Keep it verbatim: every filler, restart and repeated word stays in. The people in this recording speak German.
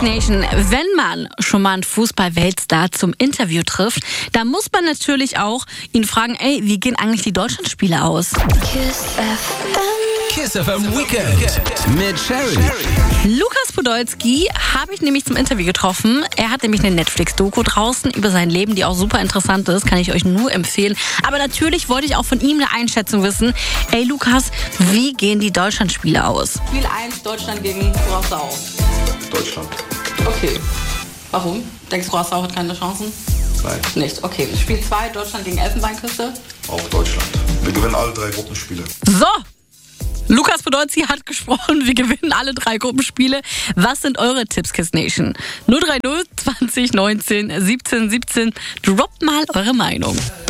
Nation, wenn man schon mal einen Fußball-Weltstar zum Interview trifft, dann muss man natürlich auch ihn fragen, ey, wie gehen eigentlich die Deutschlandspiele aus? Kiss F M. Kiss F M Weekend mit Sherry. Lukas Podolski habe ich nämlich zum Interview getroffen. Er hat nämlich eine Netflix-Doku draußen über sein Leben, die auch super interessant ist, kann ich euch nur empfehlen. Aber natürlich wollte ich auch von ihm eine Einschätzung wissen. Ey Lukas, wie gehen die Deutschlandspiele aus? Spiel eins, Deutschland gegen Curaçao. Deutschland. Okay. Warum? Denkst du, Curaçao hat keine Chancen? Nein. Nicht. Okay. Spiel zwei, Deutschland gegen Elfenbeinküste. Auch Deutschland. Wir gewinnen alle drei Gruppenspiele. So, Lukas Podolski hat gesprochen, wir gewinnen alle drei Gruppenspiele. Was sind eure Tipps, Kiss Nation? null drei null zwanzig neunzehn siebzehn siebzehn, droppt mal eure Meinung.